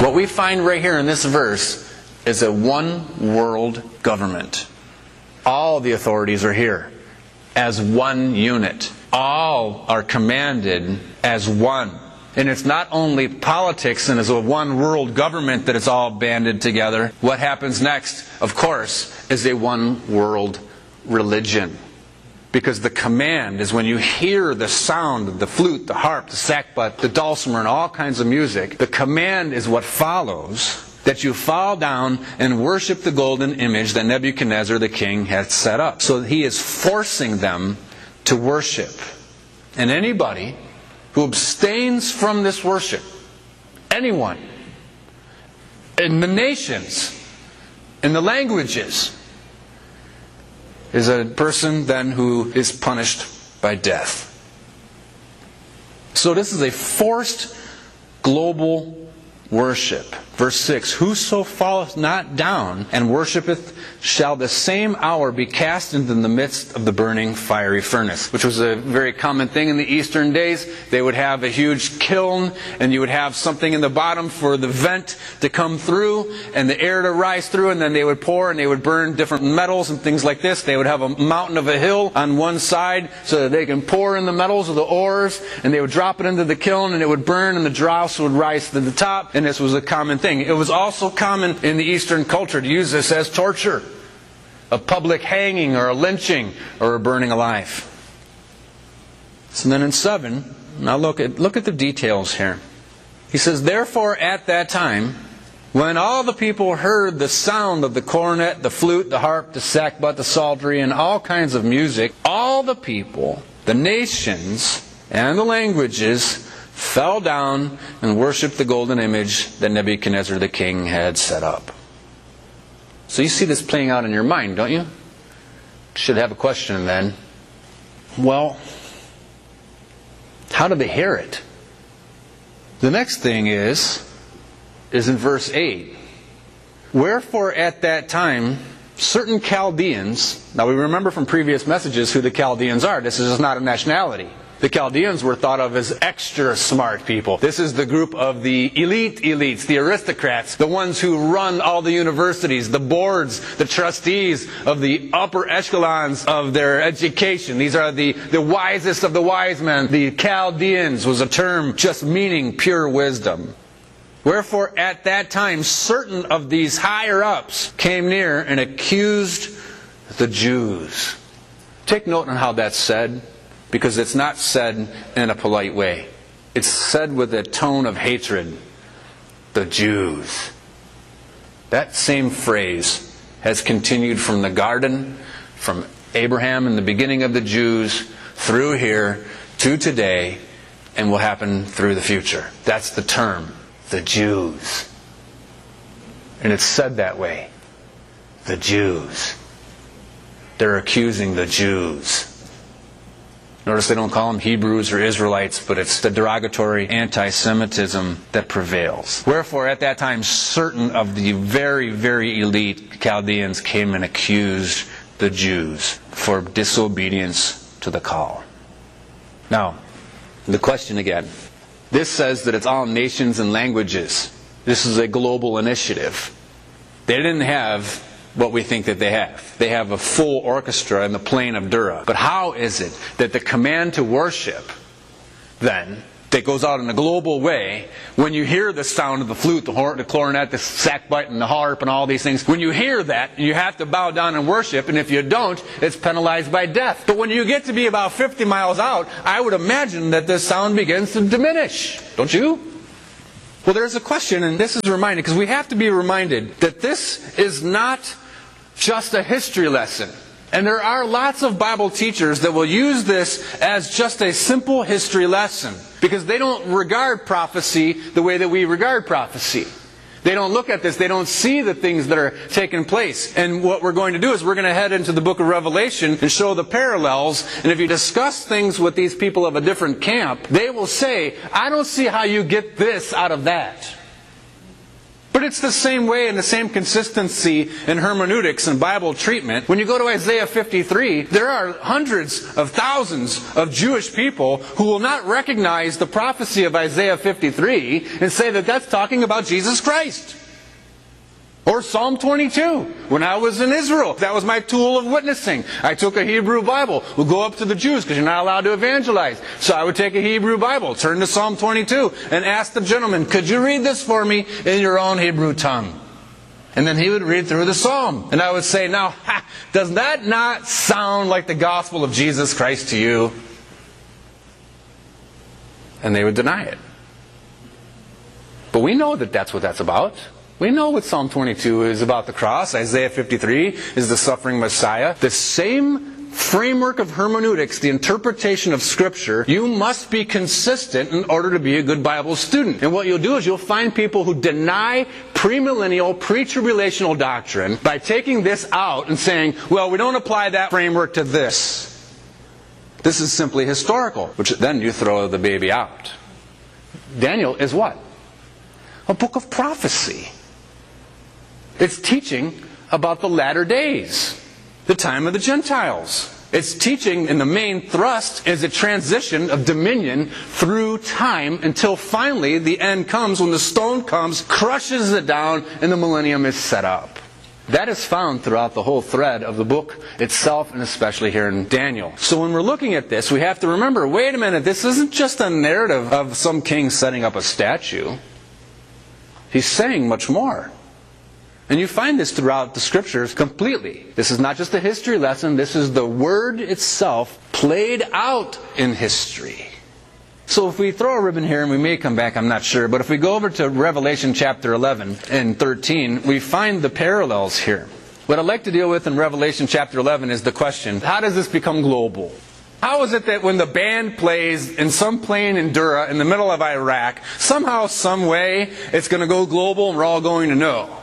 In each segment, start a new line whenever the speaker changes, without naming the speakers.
What we find right here in this verse is a one world government. All the authorities are here as one unit. All are commanded as one. And it's not only politics and as a one world government that it's all banded together. What happens next, of course, is a one world religion. Because the command is when you hear the sound of the flute, the harp, the sackbut, the dulcimer, and all kinds of music, the command is what follows, that you fall down and worship the golden image that Nebuchadnezzar the king had set up. So he is forcing them to worship. And anybody who abstains from this worship, anyone, in the nations, in the languages, is a person then who is punished by death. So this is a forced global worship. Verse 6, whoso falleth not down and worshipeth shall the same hour be cast into the midst of the burning fiery furnace. Which was a very common thing in the Eastern days. They would have a huge kiln, and you would have something in the bottom for the vent to come through and the air to rise through, and then they would pour and they would burn different metals and things like this. They would have a mountain of a hill on one side so that they can pour in the metals of the ores, and they would drop it into the kiln and it would burn, and the dross would rise to the top, and this was a common thing. It was also common in the Eastern culture to use this as torture. A public hanging or a lynching or a burning alive. So then in 7, now look at the details here. He says, therefore at that time, when all the people heard the sound of the cornet, the flute, the harp, the sackbut, the psaltery, and all kinds of music, all the people, the nations, and the languages fell down and worshipped the golden image that Nebuchadnezzar the king had set up. So you see this playing out in your mind, don't you? Should have a question then. Well, how did they hear it? The next thing is in verse 8. Wherefore at that time certain Chaldeans, now we remember from previous messages who the Chaldeans are. This is not a nationality. The Chaldeans were thought of as extra smart people. This is the group of the elites, the aristocrats, the ones who run all the universities, the boards, the trustees of the upper echelons of their education. These are the wisest of the wise men. The Chaldeans was a term just meaning pure wisdom. Wherefore at that time certain of these higher ups came near and accused the Jews. Take note on how that's said, because it's not said in a polite way. It's said with a tone of hatred. The Jews. That same phrase has continued from the garden, from Abraham in the beginning of the Jews, through here, to today, and will happen through the future. That's the term. The Jews. And it's said that way. The Jews. They're accusing the Jews. Notice they don't call them Hebrews or Israelites, but it's the derogatory anti-Semitism that prevails. Wherefore, at that time, certain of the very, very elite Chaldeans came and accused the Jews for disobedience to the call. Now, the question again. This says that it's all nations and languages. This is a global initiative. They didn't have what we think that they have. They have a full orchestra in the plain of Dura. But how is it that the command to worship, then, that goes out in a global way, when you hear the sound of the flute, the horn, the clarinet, the sackbut, and the harp, and all these things, when you hear that, you have to bow down and worship, and if you don't, it's penalized by death. But when you get to be about 50 miles out, I would imagine that this sound begins to diminish. Don't you? Well, there's a question, and this is reminded, because we have to be reminded that this is not just a history lesson. And there are lots of Bible teachers that will use this as just a simple history lesson, because they don't regard prophecy the way that we regard prophecy. They don't look at this. They don't see the things that are taking place. And what we're going to do is we're going to head into the book of Revelation and show the parallels. And if you discuss things with these people of a different camp, they will say, I don't see how you get this out of that. But it's the same way and the same consistency in hermeneutics and Bible treatment. When you go to Isaiah 53, there are hundreds of thousands of Jewish people who will not recognize the prophecy of Isaiah 53 and say that that's talking about Jesus Christ. Or Psalm 22. When I was in Israel, that was my tool of witnessing. I took a Hebrew Bible. We'll go up to the Jews because you're not allowed to evangelize. So I would take a Hebrew Bible, turn to Psalm 22, and ask the gentleman, could you read this for me in your own Hebrew tongue? And then he would read through the Psalm. And I would say, now, does that not sound like the gospel of Jesus Christ to you? And they would deny it. But we know that that's what that's about. We know what Psalm 22 is about the cross. Isaiah 53 is the suffering Messiah. The same framework of hermeneutics, the interpretation of Scripture, you must be consistent in order to be a good Bible student. And what you'll do is you'll find people who deny premillennial, pre-tribulational doctrine by taking this out and saying, well, we don't apply that framework to this. This is simply historical, which then you throw the baby out. Daniel is what? A book of prophecy. It's teaching about the latter days, the time of the Gentiles. It's teaching, and the main thrust is a transition of dominion through time until finally the end comes when the stone comes, crushes it down, and the millennium is set up. That is found throughout the whole thread of the book itself, and especially here in Daniel. So when we're looking at this, we have to remember, wait a minute, this isn't just a narrative of some king setting up a statue. He's saying much more. And you find this throughout the Scriptures completely. This is not just a history lesson. This is the Word itself played out in history. So if we throw a ribbon here, and we may come back, I'm not sure, but if we go over to Revelation chapter 11 and 13, we find the parallels here. What I'd like to deal with in Revelation chapter 11 is the question, how does this become global? How is it that when the band plays in some plain in Dura in the middle of Iraq, somehow, some way, it's going to go global and we're all going to know?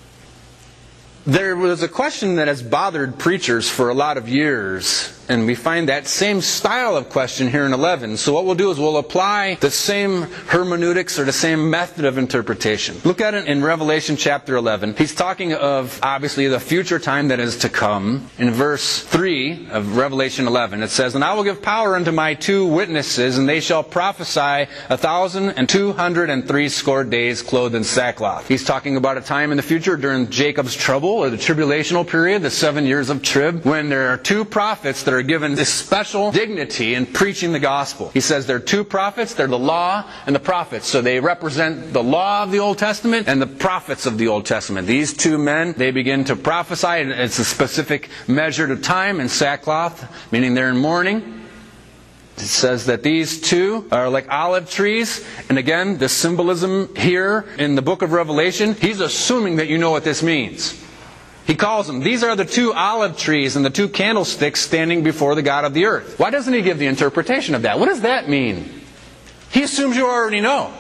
There was a question that has bothered preachers for a lot of years, and we find that same style of question here in 11. So what we'll do is we'll apply the same hermeneutics or the same method of interpretation. Look at it in Revelation chapter 11. He's talking of, obviously, the future time that is to come. In verse 3 of Revelation 11, it says, "And I will give power unto my 2 witnesses, and they shall prophesy 1,260 days clothed in sackcloth." He's talking about a time in the future during Jacob's trouble, or the tribulational period, the 7 years of trib, when there are 2 prophets that are given this special dignity in preaching the gospel. He says there are 2 prophets, they're the law and the prophets. So they represent the law of the Old Testament and the prophets of the Old Testament. These 2 men, they begin to prophesy, and it's a specific measure to time in sackcloth, meaning they're in mourning. It says that these 2 are like olive trees. And again, the symbolism here in the book of Revelation, he's assuming that you know what this means. He calls them, these are the 2 olive trees and the 2 candlesticks standing before the God of the earth. Why doesn't he give the interpretation of that? What does that mean? He assumes you already know.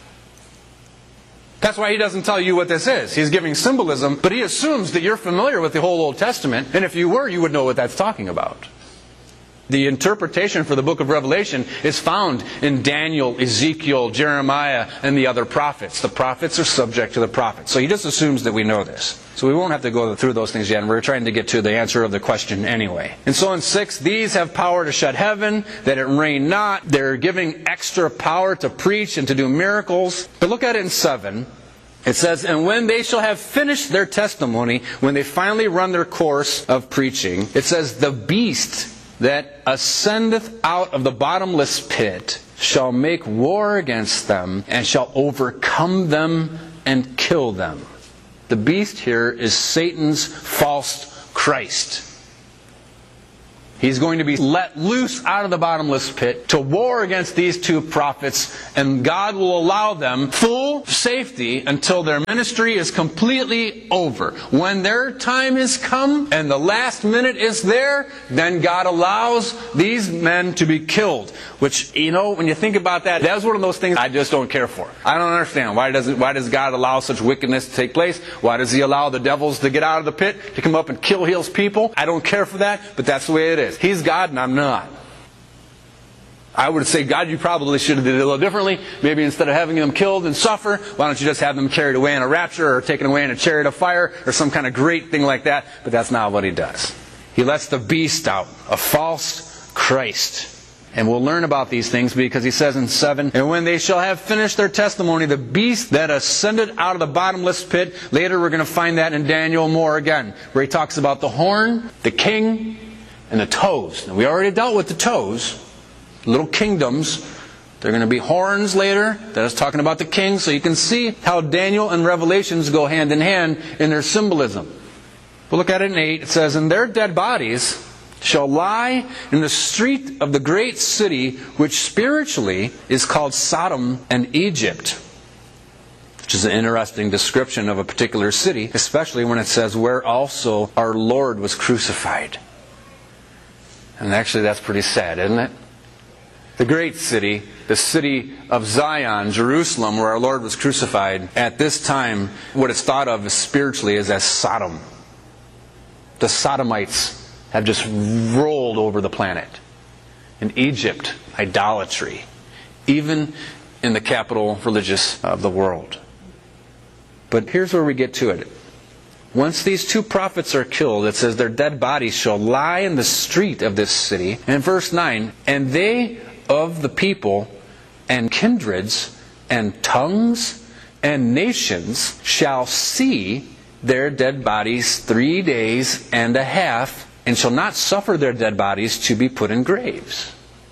That's why he doesn't tell you what this is. He's giving symbolism, but he assumes that you're familiar with the whole Old Testament, and if you were, you would know what that's talking about. The interpretation for the book of Revelation is found in Daniel, Ezekiel, Jeremiah, and the other prophets. The prophets are subject to the prophets. So he just assumes that we know this. So we won't have to go through those things yet. And we're trying to get to the answer of the question anyway. And so in 6, these have power to shut heaven, that it rain not. They're giving extra power to preach and to do miracles. But look at it in 7. It says, "And when they shall have finished their testimony," when they finally run their course of preaching, it says, "The beast that ascendeth out of the bottomless pit shall make war against them, and shall overcome them and kill them." The beast here is Satan's false Christ. He's going to be let loose out of the bottomless pit to war against these 2 prophets, and God will allow them full safety until their ministry is completely over. When their time has come and the last minute is there, then God allows these men to be killed. Which, when you think about that, that's one of those things I just don't care for. I don't understand. Why does God allow such wickedness to take place? Why does He allow the devils to get out of the pit, to come up and kill His people? I don't care for that, but that's the way it is. He's God and I'm not. I would say, God, you probably should have did it a little differently. Maybe instead of having them killed and suffer, why don't you just have them carried away in a rapture or taken away in a chariot of fire or some kind of great thing like that? But that's not what he does. He lets the beast out, a false Christ. And we'll learn about these things because he says in 7, and when they shall have finished their testimony, the beast that ascended out of the bottomless pit. Later we're going to find that in Daniel more again, where he talks about the horn, the king, and the toes. Now we already dealt with the toes, little kingdoms. They're going to be horns later. That is talking about the king. So you can see how Daniel and Revelations go hand in hand in their symbolism. We'll look at it in 8. It says, and their dead bodies shall lie in the street of the great city, which spiritually is called Sodom and Egypt. Which is an interesting description of a particular city, especially when it says, where also our Lord was crucified. And actually that's pretty sad, isn't it? The great city, the city of Zion, Jerusalem, where our Lord was crucified, at this time, what it's thought of spiritually is as Sodom. The Sodomites have just rolled over the planet. In Egypt, idolatry. Even in the capital religious of the world. But here's where we get to it. Once these two prophets are killed, it says their dead bodies shall lie in the street of this city. And verse 9, and they of the people and kindreds and tongues and nations shall see their dead bodies 3 days and a half, and shall not suffer their dead bodies to be put in graves.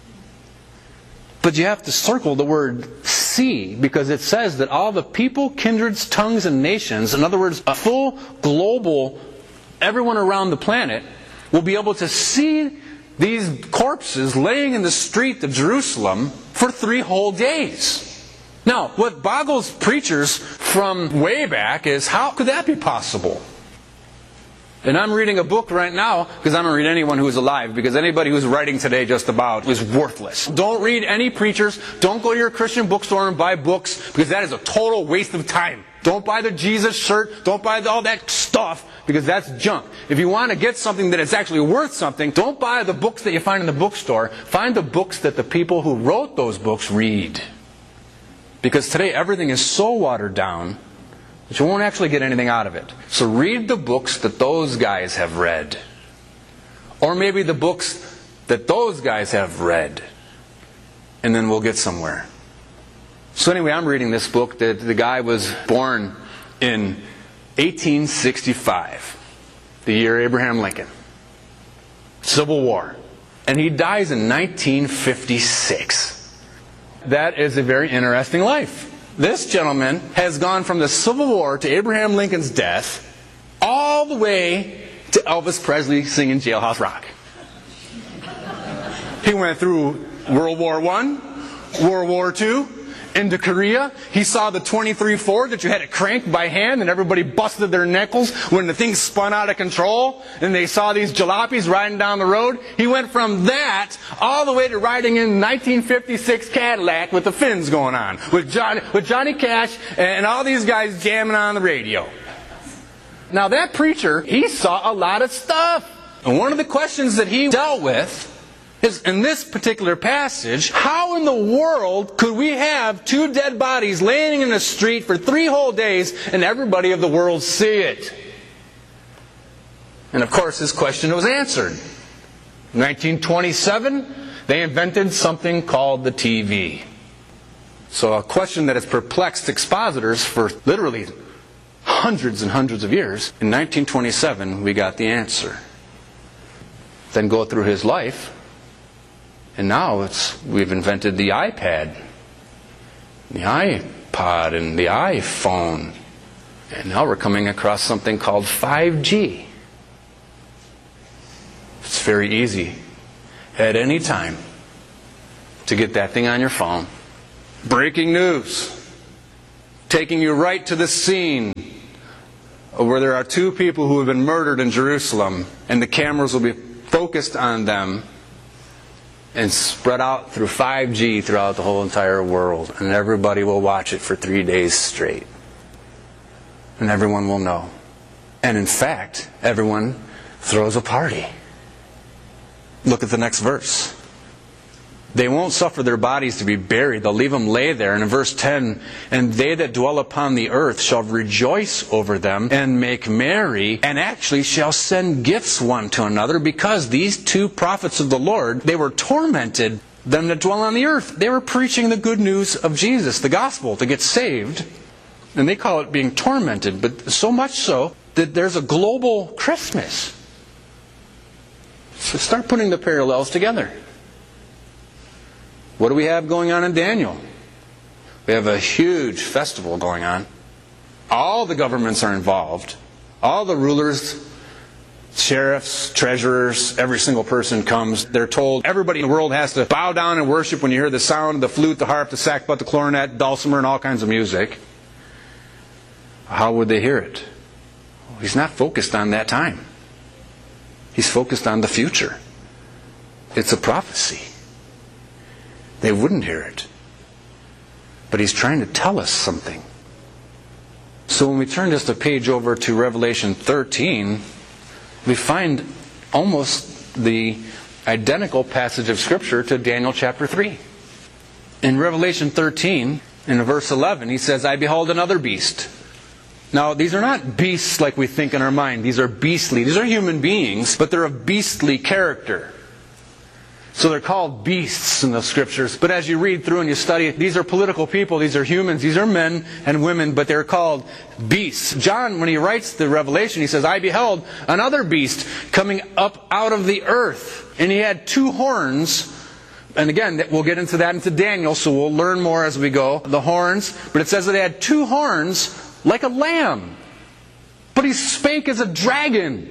But you have to circle the word see, because it says that all the people, kindreds, tongues, and nations, in other words, a full global, everyone around the planet, will be able to see these corpses laying in the street of Jerusalem for 3 whole days. Now, what boggles preachers from way back is, how could that be possible? And I'm reading a book right now, because I don't read anyone who is alive, because anybody who's writing today just about is worthless. Don't read any preachers. Don't go to your Christian bookstore and buy books, because that is a total waste of time. Don't buy the Jesus shirt. Don't buy all that stuff, because that's junk. If you want to get something that is actually worth something, don't buy the books that you find in the bookstore. Find the books that the people who wrote those books read. Because today everything is so watered down that you won't actually get anything out of it. So read the books that those guys have read. Or maybe the books that those guys have read. And then we'll get somewhere. So anyway, I'm reading this book that the guy was born in 1865. The year Abraham Lincoln. Civil War. And he dies in 1956. That is a very interesting life. This gentleman has gone from the Civil War to Abraham Lincoln's death all the way to Elvis Presley singing Jailhouse Rock. He went through World War I, World War II, into Korea. He saw the 23 Ford that you had to crank by hand and everybody busted their nickels when the thing spun out of control, and they saw these jalopies riding down the road. He went from that all the way to riding in 1956 Cadillac with the fins going on, with Johnny Cash and all these guys jamming on the radio. Now that preacher, he saw a lot of stuff. And one of the questions that he dealt with is, in this particular passage, how in the world could we have 2 dead bodies laying in the street for 3 whole days and everybody of the world see it? And of course his question was answered. In 1927, they invented something called the TV. So a question that has perplexed expositors for literally hundreds and hundreds of years, in 1927 we got the answer. Then go through his life, and now we've invented the iPad, the iPod, and the iPhone. And now we're coming across something called 5G. It's very easy at any time to get that thing on your phone. Breaking news. Taking you right to the scene where there are 2 people who have been murdered in Jerusalem, and the cameras will be focused on them and spread out through 5G throughout the whole entire world. And everybody will watch it for 3 days straight. And everyone will know. And in fact, everyone throws a party. Look at the next verse. They won't suffer their bodies to be buried. They'll leave them lay there. And in verse 10, and they that dwell upon the earth shall rejoice over them and make merry, and actually shall send gifts one to another, because these two prophets of the Lord, they were tormented, them that dwell on the earth. They were preaching the good news of Jesus, the gospel, to get saved. And they call it being tormented, but so much so that there's a global Christmas. So start putting the parallels together. What do we have going on in Daniel? We have a huge festival going on. All the governments are involved. All the rulers, sheriffs, treasurers, every single person comes. They're told everybody in the world has to bow down and worship when you hear the sound of the flute, the harp, the sackbut, the clarinet, dulcimer, and all kinds of music. How would they hear it? Well, he's not focused on that time. He's focused on the future. It's a prophecy. They wouldn't hear it. But he's trying to tell us something. So when we turn just a page over to Revelation 13, we find almost the identical passage of Scripture to Daniel chapter 3. In Revelation 13, in verse 11, he says, I beheld another beast. Now, these are not beasts like we think in our mind. These are beastly. These are human beings, but they're of beastly character. So they're called beasts in the Scriptures. But as you read through and you study, these are political people, these are humans, these are men and women, but they're called beasts. John, when he writes the Revelation, he says, I beheld another beast coming up out of the earth. And he had two horns. And again, we'll get into that into Daniel, so we'll learn more as we go. The horns. But it says that he had two horns like a lamb. But he spake as a dragon.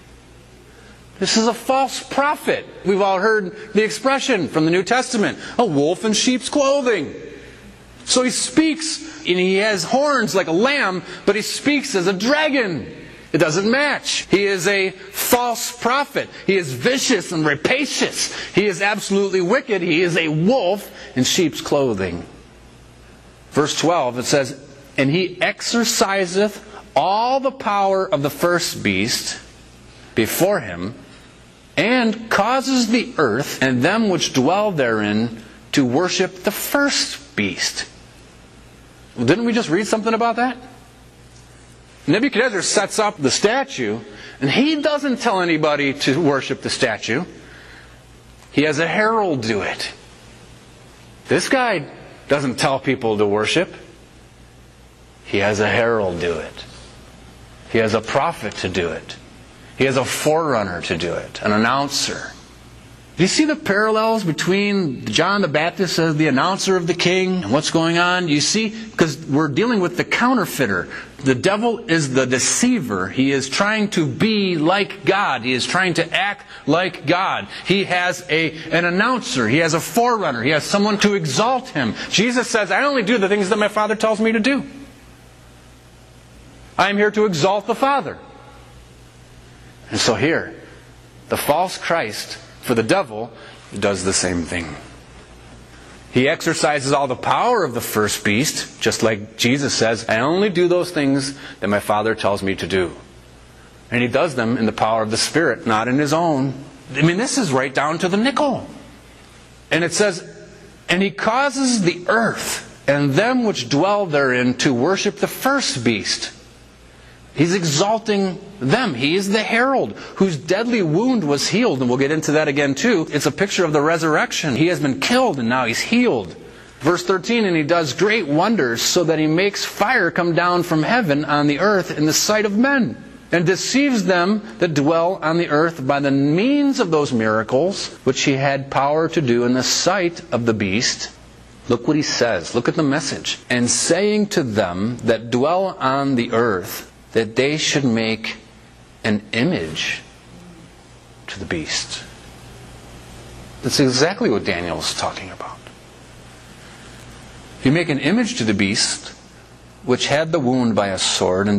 This is a false prophet. We've all heard the expression from the New Testament, a wolf in sheep's clothing. So he speaks, and he has horns like a lamb, but he speaks as a dragon. It doesn't match. He is a false prophet. He is vicious and rapacious. He is absolutely wicked. He is a wolf in sheep's clothing. Verse 12, it says, and he exerciseth all the power of the first beast before him, and causes the earth and them which dwell therein to worship the first beast. Well, didn't we just read something about that? Nebuchadnezzar sets up the statue, and he doesn't tell anybody to worship the statue. He has a herald do it. This guy doesn't tell people to worship. He has a herald do it. He has a prophet to do it. He has a forerunner to do it, an announcer. Do you see the parallels between John the Baptist as the announcer of the king and what's going on? You see, because we're dealing with the counterfeiter. The devil is the deceiver. He is trying to be like God. He is trying to act like God. He has an announcer. He has a forerunner. He has someone to exalt him. Jesus says, I only do the things that my Father tells me to do. I am here to exalt the Father. And so here, the false Christ, for the devil, does the same thing. He exercises all the power of the first beast, just like Jesus says, I only do those things that my Father tells me to do. And he does them in the power of the Spirit, not in his own. I mean, this is right down to the nickel. And it says, and he causes the earth and them which dwell therein to worship the first beast. He's exalting them. He is the herald whose deadly wound was healed. And we'll get into that again too. It's a picture of the resurrection. He has been killed and now he's healed. Verse 13, and he does great wonders so that he makes fire come down from heaven on the earth in the sight of men, and deceives them that dwell on the earth by the means of those miracles which he had power to do in the sight of the beast. Look what he says. Look at the message. And saying to them that dwell on the earth, that they should make an image to the beast. That's exactly what Daniel is talking about. You make an image to the beast, which had the wound by a sword, and